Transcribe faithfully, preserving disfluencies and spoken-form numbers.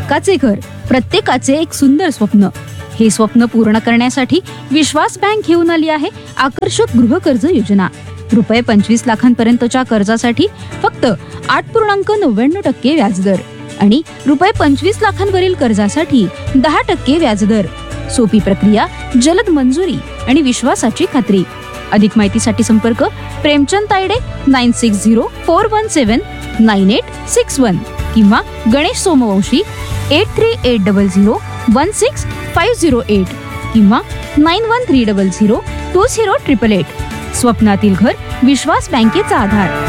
हक्काचे घर, प्रत्येकाचे एक सुंदर स्वप्न. हे स्वप्न पूर्ण करण्यासाठी विश्वास बँक घेऊन आली आहे आकर्षक गृह कर्ज योजना. रुपये पंचवीस लाखांपर्यंतच्या कर्जासाठी फक्त आठ पूर्णांक नव्याण्णव टक्के व्याजदर आणि रुपये पंचवीस लाखांवरील कर्जासाठी दहा टक्के व्याजदर. सोपी प्रक्रिया, जलद मंजुरी आणि विश्वासाची खात्री. अधिक माहितीसाठी संपर्क Premchand Tayde nine six zero four one सेवन नाईन एट सिक्स वन किंवा Ganesh Somvanshi eight three eight double zero one six five zero eight किंवा nine one three double zero to zero triple eight. स्वप्नातील घर, विश्वास बँकेचा आधार.